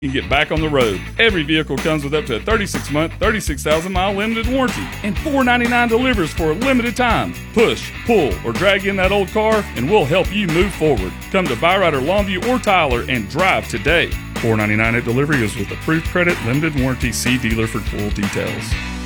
and get back on the road. Every vehicle comes with up to a 36-month, 36,000-mile limited warranty, and $4.99 delivers for a limited time. Push, pull, or drag in that old car, and we'll help you move forward. Come to Byrider, Longview, or Tyler and drive today. $4.99 at delivery is with approved credit, limited warranty. See dealer for full details.